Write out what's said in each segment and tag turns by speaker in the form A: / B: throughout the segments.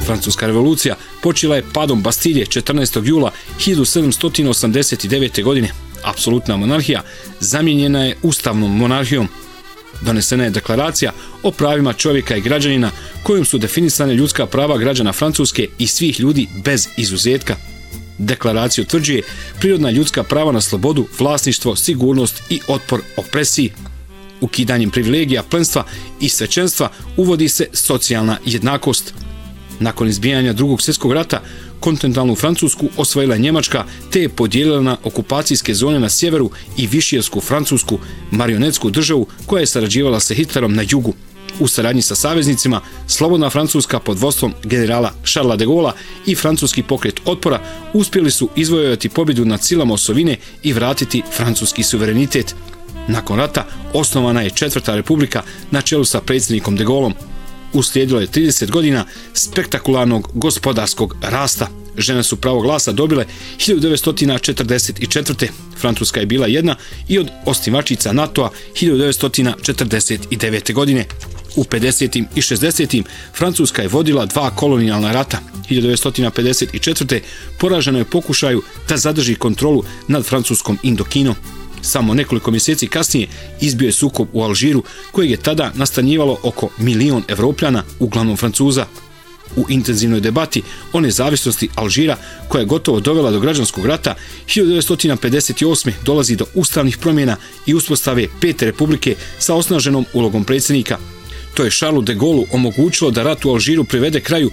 A: Francuska revolucija počela je padom Bastilje 14. jula 1789. godine. Apsolutna monarhija zamijenjena je ustavnom monarhijom. Donesena je deklaracija o pravima čovjeka i građanina kojom su definisane ljudska prava građana Francuske i svih ljudi bez izuzetka. Deklaracija utvrđuje prirodna ljudska prava na slobodu, vlasništvo, sigurnost i otpor opresiji. Ukidanjem privilegija, plemstva i svećenstva uvodi se socijalna jednakost. Nakon izbijanja Drugog svjetskog rata, kontinentalnu Francusku osvojila Njemačka te je podijelila na okupacijske zone na sjeveru i višijersku francusku marionetsku državu koja je sarađivala sa Hitlerom na jugu. U saradnji sa saveznicima, Slobodna Francuska pod vodstvom generala Charlesa de Gaulle'a i francuski pokret otpora uspjeli su izvojevati pobjedu nad silama osovine i vratiti francuski suverenitet. Nakon rata osnovana je Četvrta republika na čelu sa predsjednikom de Gaulleom. Uslijedilo je 30 godina spektakularnog gospodarskog rasta. Žene su pravo glasa dobile 1944. Francuska je bila jedna i od osnivačica NATO-a 1949. godine. U 50. i 60. Francuska je vodila dva kolonijalna rata. 1954. poraženo je pokušaju da zadrži kontrolu nad francuskom Indokinom. Samo nekoliko mjeseci kasnije izbio je sukob u Alžiru, kojeg je tada nastanjivalo oko 1 milion Evropljana, uglavnom Francuza. U intenzivnoj debati o nezavisnosti Alžira, koja je gotovo dovela do građanskog rata, 1958. dolazi do ustavnih promjena i uspostave Pete republike sa osnaženom ulogom predsjednika. To je Charlesu de Gaulle'u omogućilo da rat u Alžiru privede kraju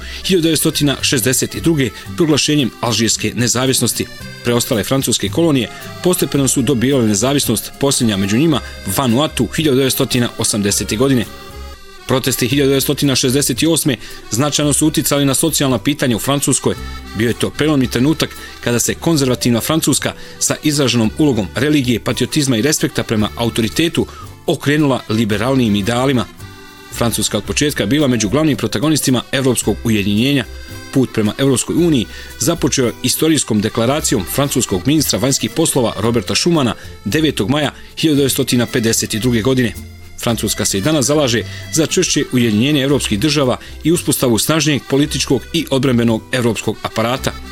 A: 1962. proglašenjem alžirske nezavisnosti. Preostale francuske kolonije postepeno su dobivale nezavisnost, posljednja među njima Vanuatu 1980. godine. Protesti 1968. značajno su uticali na socijalna pitanja u Francuskoj. Bio je to prelomni trenutak kada se konzervativna Francuska sa izraženom ulogom religije, patriotizma i respekta prema autoritetu okrenula liberalnijim idealima. Francuska od početka bila među glavnim protagonistima evropskog ujedinjenja. Put prema Evropskoj uniji započeo je istorijskom deklaracijom francuskog ministra vanjskih poslova Roberta Schumana 9. maja 1952. godine. Francuska se i danas zalaže za čvršće ujedinjenje evropskih država i uspostavu snažnijeg političkog i odbrambenog evropskog aparata.